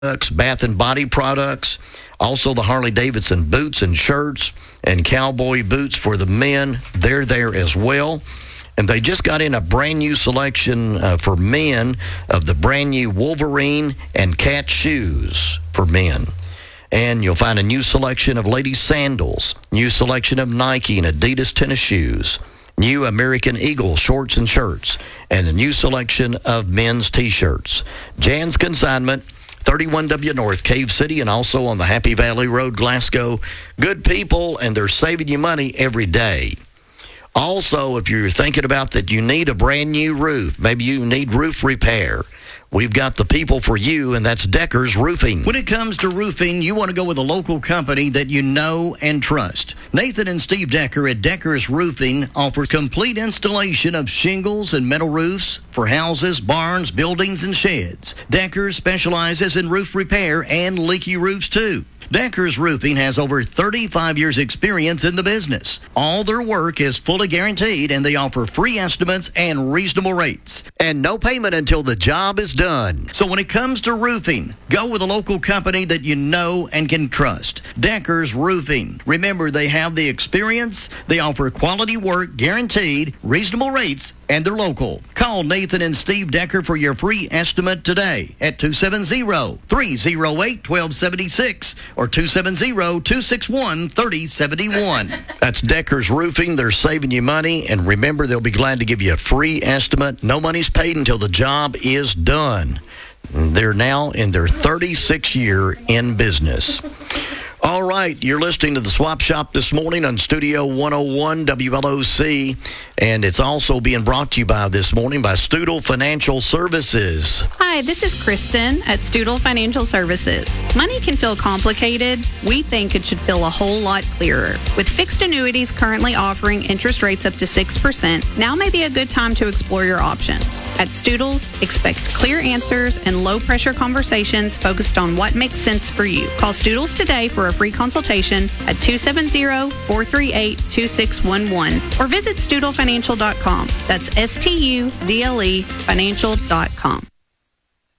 bath and body products, also the Harley-Davidson boots and shirts and cowboy boots for the men. They're there as well. And they just got in a brand new selection for men of the brand new Wolverine and Cat shoes for men. And you'll find a new selection of ladies' sandals, new selection of Nike and Adidas tennis shoes, new American Eagle shorts and shirts, and a new selection of men's T-shirts. Jan's Consignment, 31W North, Cave City, and also on the Happy Valley Road, Glasgow. Good people, and they're saving you money every day. Also, if you're thinking about that you need a brand new roof, maybe you need roof repair, we've got the people for you, and that's Deckers Roofing. When it comes to roofing, you want to go with a local company that you know and trust. Nathan and Steve Decker at Deckers Roofing offer complete installation of shingles and metal roofs for houses, barns, buildings, and sheds. Deckers specializes in roof repair and leaky roofs, too. Deckers Roofing has over 35 years experience in the business. All their work is fully guaranteed, and they offer free estimates and reasonable rates. And no payment until the job is done. So when it comes to roofing, go with a local company that you know and can trust. Deckers Roofing. Remember, they have the experience, they offer quality work, guaranteed, reasonable rates, and they're local. Call Nathan and Steve Decker for your free estimate today at 270-308-1276 or 270-261-3071. That's Deckers Roofing. They're saving you money, and remember, they'll be glad to give you a free estimate. No money's paid until the job is done. They're now in their 36th year in business. All right, you're listening to The Swap Shop this morning on Studio 101 WLOC, and it's also being brought to you this morning by Studel Financial Services. Hi, this is Kristen at Studel Financial Services. Money can feel complicated. We think it should feel a whole lot clearer. With fixed annuities currently offering interest rates up to 6%, now may be a good time to explore your options. At Studels, expect clear answers and low-pressure conversations focused on what makes sense for you. Call Studels today for a free consultation at 270-438-2611 or visit StudelFinancial.com. That's STUDLE Financial.com.